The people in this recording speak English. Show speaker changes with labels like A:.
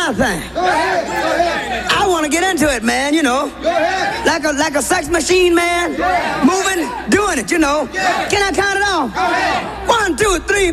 A: my thing.
B: Go ahead.
A: I want to get into it, man, you know.
B: Go ahead.
A: Like a sex machine, man. Moving, doing it, you know. Can I count it off?
B: Go ahead.
A: 1, 2, 3.